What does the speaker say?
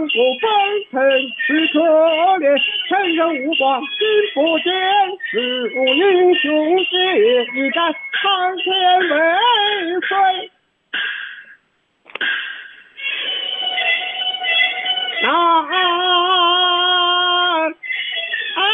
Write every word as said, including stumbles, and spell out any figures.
国风尘是可怜，前人无光心不见，是无英雄杰，一战苍天为。